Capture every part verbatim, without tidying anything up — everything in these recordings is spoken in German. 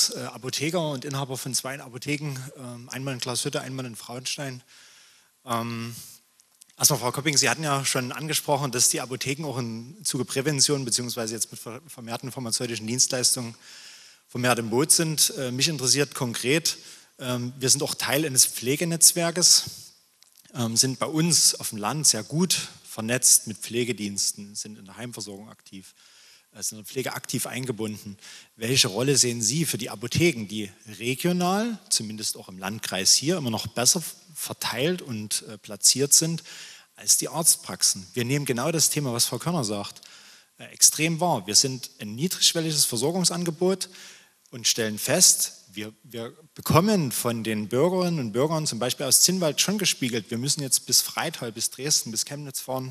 als äh, Apotheker und Inhaber von zwei Apotheken, ähm, einmal in Glashütte, einmal in Frauenstein. Ähm, erstmal, Frau Köpping, Sie hatten ja schon angesprochen, dass die Apotheken auch im Zuge Prävention beziehungsweise jetzt mit vermehrten pharmazeutischen Dienstleistungen vermehrt im Boot sind. Äh, mich interessiert konkret, ähm, wir sind auch Teil eines Pflegenetzwerkes, ähm, sind bei uns auf dem Land sehr gut vernetzt mit Pflegediensten, sind in der Heimversorgung aktiv, sind in der Pflege aktiv eingebunden. Welche Rolle sehen Sie für die Apotheken, die regional, zumindest auch im Landkreis hier, immer noch besser verteilt und äh, platziert sind als die Arztpraxen? Wir nehmen genau das Thema, was Frau Körner sagt, äh, extrem wahr. Wir sind ein niedrigschwelliges Versorgungsangebot und stellen fest, wir, wir bekommen von den Bürgerinnen und Bürgern, zum Beispiel aus Zinnwald, schon gespiegelt, wir müssen jetzt bis Freital, bis Dresden, bis Chemnitz fahren,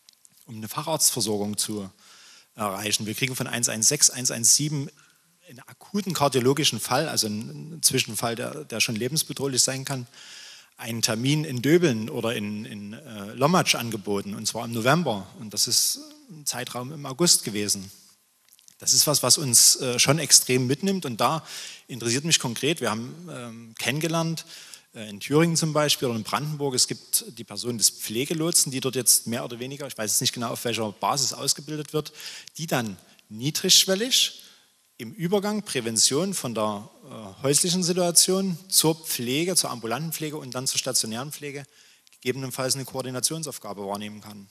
um eine Facharztversorgung zu erreichen. Wir kriegen von eins eins sechs, eins eins sieben einen akuten kardiologischen Fall, also einen Zwischenfall, der, der schon lebensbedrohlich sein kann, einen Termin in Döbeln oder in, in äh, Lommatsch angeboten, und zwar im November. Und das ist ein Zeitraum im August gewesen. Das ist was, was uns äh, schon extrem mitnimmt. Und da interessiert mich konkret, wir haben ähm, kennengelernt, in Thüringen zum Beispiel oder in Brandenburg, es gibt die Person des Pflegelotsen, die dort jetzt mehr oder weniger, ich weiß jetzt nicht genau auf welcher Basis ausgebildet wird, die dann niedrigschwellig im Übergang Prävention von der äh, häuslichen Situation zur Pflege, zur ambulanten Pflege und dann zur stationären Pflege gegebenenfalls eine Koordinationsaufgabe wahrnehmen kann.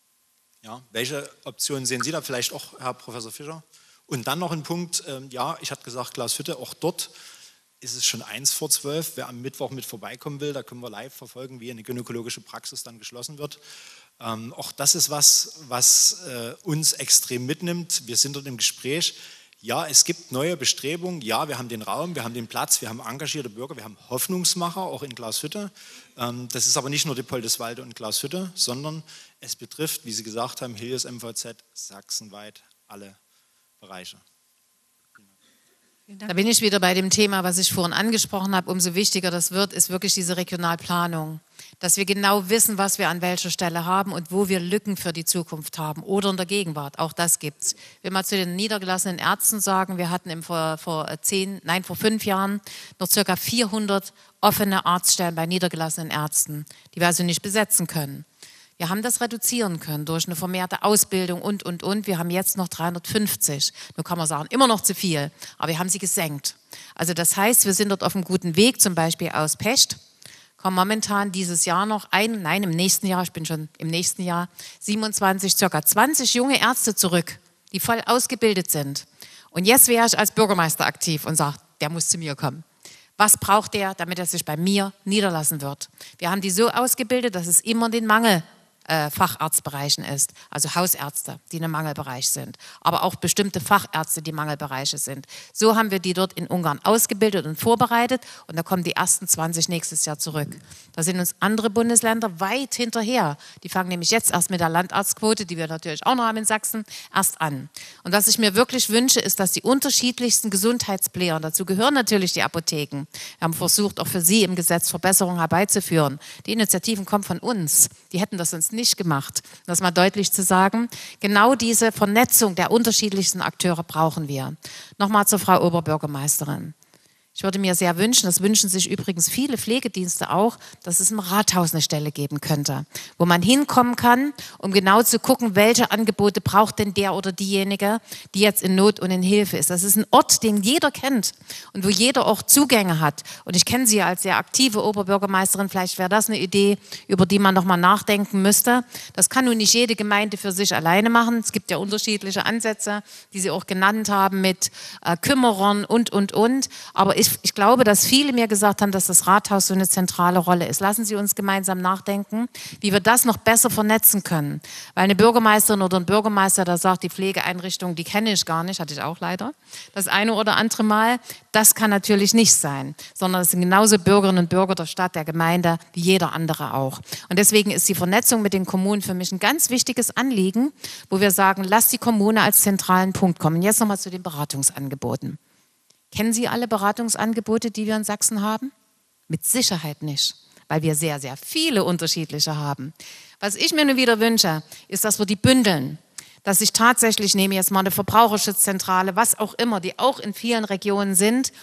Ja, welche Optionen sehen Sie da, vielleicht auch, Herr Professor Fischer? Und dann noch ein Punkt, äh, ja, ich hatte gesagt, Glashütte, auch dort ist es schon eins vor zwölf. Wer am Mittwoch mit vorbeikommen will, da können wir live verfolgen, wie eine gynäkologische Praxis dann geschlossen wird. Ähm, auch das ist was, was äh, uns extrem mitnimmt. Wir sind dort im Gespräch. Ja, es gibt neue Bestrebungen. Ja, wir haben den Raum, wir haben den Platz, wir haben engagierte Bürger, wir haben Hoffnungsmacher, auch in Glashütte. Ähm, das ist aber nicht nur Dippoldiswalde und Glashütte, sondern es betrifft, wie Sie gesagt haben, Helios M V Z sachsenweit alle Bereiche. Da bin ich wieder bei dem Thema, was ich vorhin angesprochen habe. Umso wichtiger das wird, ist wirklich diese Regionalplanung. Dass wir genau wissen, was wir an welcher Stelle haben und wo wir Lücken für die Zukunft haben oder in der Gegenwart. Auch das gibt's. Ich will mal zu den niedergelassenen Ärzten sagen, wir hatten im vor, vor zehn, nein, vor fünf Jahren noch circa vierhundert offene Arztstellen bei niedergelassenen Ärzten, die wir also nicht besetzen können. Wir haben das reduzieren können durch eine vermehrte Ausbildung und, und, und. Wir haben jetzt noch dreihundertfünfzig. Nun kann man sagen, immer noch zu viel, aber wir haben sie gesenkt. Also das heißt, wir sind dort auf einem guten Weg, zum Beispiel aus Pest. Kommen momentan dieses Jahr noch ein, nein, im nächsten Jahr, ich bin schon im nächsten Jahr, siebenundzwanzig, circa zwanzig junge Ärzte zurück, die voll ausgebildet sind. Und jetzt wäre ich als Bürgermeister aktiv und sage, der muss zu mir kommen. Was braucht der, damit er sich bei mir niederlassen wird? Wir haben die so ausgebildet, dass es immer den Mangel Äh, Facharztbereichen ist, also Hausärzte, die in einem Mangelbereich sind, aber auch bestimmte Fachärzte, die Mangelbereiche sind. So haben wir die dort in Ungarn ausgebildet und vorbereitet und da kommen die ersten zwanzig nächstes Jahr zurück. Da sind uns andere Bundesländer weit hinterher. Die fangen nämlich jetzt erst mit der Landarztquote, die wir natürlich auch noch haben in Sachsen, erst an. Und was ich mir wirklich wünsche, ist, dass die unterschiedlichsten Gesundheitsplayer, dazu gehören natürlich die Apotheken, wir haben versucht, auch für sie im Gesetz Verbesserungen herbeizuführen. Die Initiativen kommen von uns, die hätten das sonst nicht gemacht. Das mal deutlich zu sagen. Genau diese Vernetzung der unterschiedlichsten Akteure brauchen wir. Nochmal zur Frau Oberbürgermeisterin. Ich würde mir sehr wünschen, das wünschen sich übrigens viele Pflegedienste auch, dass es im Rathaus eine Stelle geben könnte, wo man hinkommen kann, um genau zu gucken, welche Angebote braucht denn der oder diejenige, die jetzt in Not und in Hilfe ist. Das ist ein Ort, den jeder kennt und wo jeder auch Zugänge hat. Und ich kenne Sie als sehr aktive Oberbürgermeisterin, vielleicht wäre das eine Idee, über die man nochmal nachdenken müsste. Das kann nun nicht jede Gemeinde für sich alleine machen. Es gibt ja unterschiedliche Ansätze, die Sie auch genannt haben mit äh, Kümmerern und, und, und. Aber ich Ich, ich glaube, dass viele mir gesagt haben, dass das Rathaus so eine zentrale Rolle ist. Lassen Sie uns gemeinsam nachdenken, wie wir das noch besser vernetzen können. Weil eine Bürgermeisterin oder ein Bürgermeister, der sagt, die Pflegeeinrichtung, die kenne ich gar nicht, hatte ich auch leider, das eine oder andere Mal, das kann natürlich nicht sein. Sondern es sind genauso Bürgerinnen und Bürger der Stadt, der Gemeinde, wie jeder andere auch. Und deswegen ist die Vernetzung mit den Kommunen für mich ein ganz wichtiges Anliegen, wo wir sagen, lass die Kommune als zentralen Punkt kommen. Jetzt nochmal zu den Beratungsangeboten. Kennen Sie alle Beratungsangebote, die wir in Sachsen haben? Mit Sicherheit nicht, weil wir sehr, sehr viele unterschiedliche haben. Was ich mir nur wieder wünsche, ist, dass wir die bündeln. Dass ich tatsächlich, nehme jetzt mal eine Verbraucherschutzzentrale, was auch immer, die auch in vielen Regionen sind,